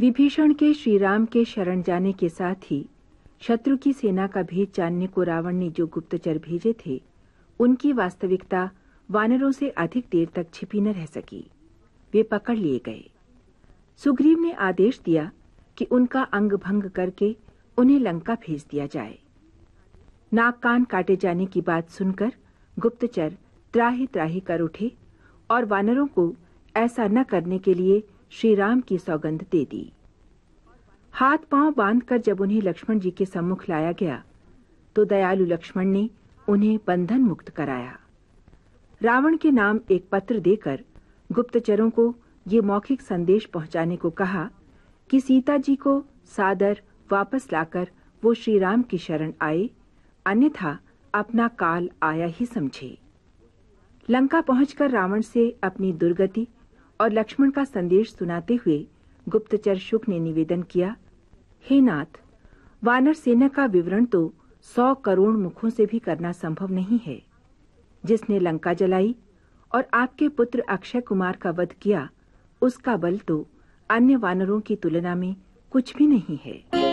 विभीषण के श्री राम के शरण जाने के साथ ही शत्रु की सेना का भेद जानने को रावण ने जो गुप्तचर भेजे थे, उनकी वास्तविकता वानरों से अधिक देर तक छिपी न रह सकी। वे पकड़ लिए गए। सुग्रीव ने आदेश दिया कि उनका अंग भंग करके उन्हें लंका भेज दिया जाए। नाक कान काटे जाने की बात सुनकर गुप्तचर त्राहि त्राहि कर उठे और वानरों को ऐसा न करने के लिए श्री राम की सौगंध दे दी। हाथ पांव बांधकर जब उन्हें लक्ष्मण जी के सम्मुख लाया गया तो दयालु लक्ष्मण ने उन्हें बंधन मुक्त कराया। रावण के नाम एक पत्र देकर गुप्तचरों को ये मौखिक संदेश पहुंचाने को कहा कि सीता जी को सादर वापस लाकर वो श्री राम की शरण आए, अन्यथा अपना काल आया ही समझे। लंका पहुंचकर रावण से अपनी दुर्गति और लक्ष्मण का संदेश सुनाते हुए गुप्तचर शुक ने निवेदन किया, हे नाथ, वानर सेना का विवरण तो 100 करोड़ मुखों से भी करना संभव नहीं है। जिसने लंका जलाई और आपके पुत्र अक्षय कुमार का वध किया, उसका बल तो अन्य वानरों की तुलना में कुछ भी नहीं है।